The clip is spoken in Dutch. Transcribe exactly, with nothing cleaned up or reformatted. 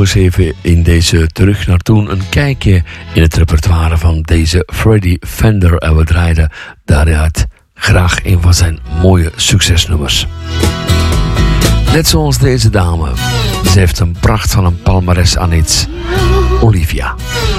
eens even in deze Terug naar Toen een kijkje in het repertoire van deze Freddie Fender. En we draaiden daaruit graag een van zijn mooie succesnummers. Net zoals deze dame. Ze heeft een pracht van een palmares aan iets. Olivia.